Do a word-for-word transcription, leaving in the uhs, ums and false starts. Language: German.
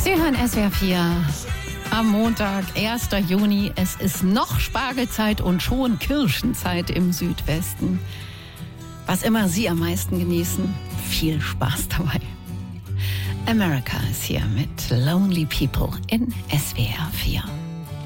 Sie hören S W R vier am Montag, erster Juni. Es ist noch Spargelzeit und schon Kirschenzeit im Südwesten. Was immer Sie am meisten genießen, viel Spaß dabei. America ist hier mit Lonely People in S W R vier.